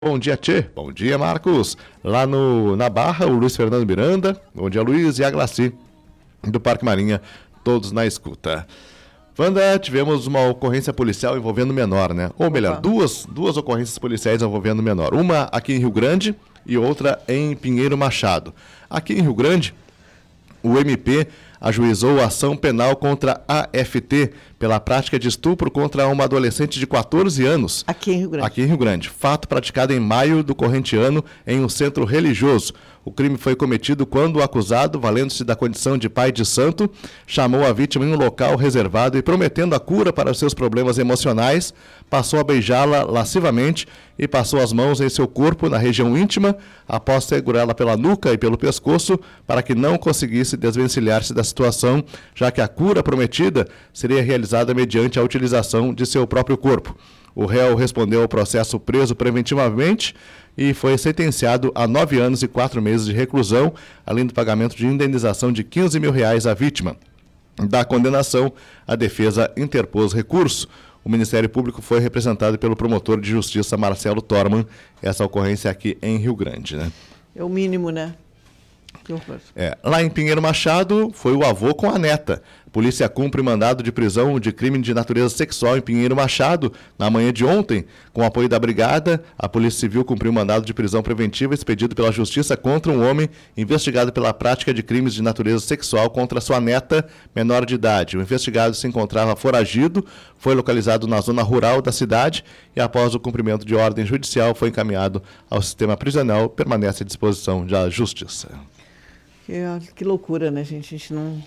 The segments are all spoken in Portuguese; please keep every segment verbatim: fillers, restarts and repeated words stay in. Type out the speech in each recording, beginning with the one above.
Bom dia, Tchê. Bom dia, Marcos. Lá no, na Barra, o Luiz Fernando Miranda. Bom dia, Luiz. E a Glaci, do Parque Marinha, todos na escuta. Wanda, tivemos uma ocorrência policial envolvendo menor, né? Ou melhor, duas, duas ocorrências policiais envolvendo menor. Uma aqui em Rio Grande e outra em Pinheiro Machado. Aqui em Rio Grande, o M P ajuizou a ação penal contra a F T pela prática de estupro contra uma adolescente de quatorze anos. Aqui em Rio Grande. Aqui em Rio Grande. Fato praticado em maio do corrente ano em um centro religioso. O crime foi cometido quando o acusado, valendo-se da condição de pai de santo, chamou a vítima em um local reservado e, prometendo a cura para os seus problemas emocionais, passou a beijá-la lascivamente e passou as mãos em seu corpo na região íntima, após segurá-la pela nuca e pelo pescoço, para que não conseguisse desvencilhar-se da situação, já que a cura prometida seria realizada mediante a utilização de seu próprio corpo. O réu respondeu ao processo preso preventivamente e foi sentenciado a nove anos e quatro meses de reclusão, além do pagamento de indenização de quinze mil reais à vítima. Da condenação, a defesa interpôs recurso. O Ministério Público foi representado pelo promotor de justiça Marcelo Torman. Essa ocorrência aqui em Rio Grande, né? É o mínimo, né? Que horror. É, lá em Pinheiro Machado, foi o avô com a neta. Polícia cumpre mandado de prisão de crime de natureza sexual em Pinheiro Machado na manhã de ontem. Com apoio da Brigada, a Polícia Civil cumpriu mandado de prisão preventiva expedido pela Justiça contra um homem investigado pela prática de crimes de natureza sexual contra sua neta menor de idade. O investigado se encontrava foragido, foi localizado na zona rural da cidade e, após o cumprimento de ordem judicial, foi encaminhado ao sistema prisional, permanece à disposição da Justiça. Que, que loucura, né, gente? A gente não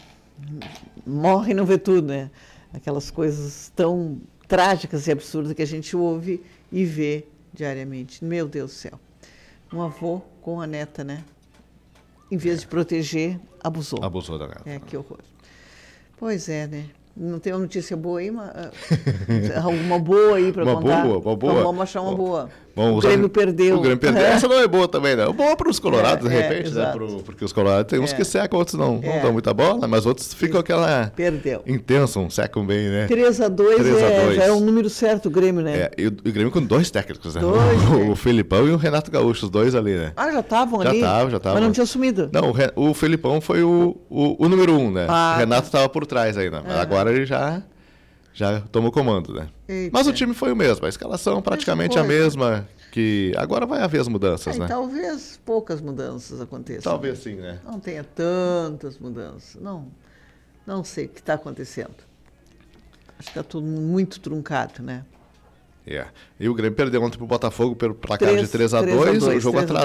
morre e não vê tudo, né? Aquelas coisas tão trágicas e absurdas que a gente ouve e vê diariamente. Meu Deus do céu. Um avô com a neta, né? Em vez de proteger, abusou. Abusou da neta. É, que horror. Pois é, né? Não tem uma notícia boa aí? Uma, alguma boa aí para contar? Boa, uma boa. Então vamos achar uma Bom, boa. Bom, o Grêmio perdeu. O Grêmio perdeu. É. Essa não é boa também, não. Boa para os colorados, é, de repente, é, né? Pro, porque os colorados tem uns é. que secam, outros não, é. não dão muita bola, mas outros ficam aquela... Perdeu. Intensam, secam bem, né? três a dois é, já é um número certo o Grêmio, né? É, e o, o Grêmio com dois técnicos, né? Dois, o, o Felipão e o Renato Gaúcho, os dois ali, né? Ah, já estavam ali? Já estavam, já estavam. Mas não tinha sumido? Não, o, o Felipão foi o, o, o número um, né? Ah, o Renato estava por trás ainda, mas é. agora ele já... Já tomou comando, né? Eita. Mas o time foi o mesmo, a escalação praticamente a mesma, que agora vai haver as mudanças, é, né? Talvez poucas mudanças aconteçam. Talvez sim, né? Não tenha tantas mudanças. Não, não sei o que está acontecendo. Acho que está tudo muito truncado, né? É. E o Grêmio perdeu ontem para o Botafogo pelo placar de três a dois, o jogo atrasado.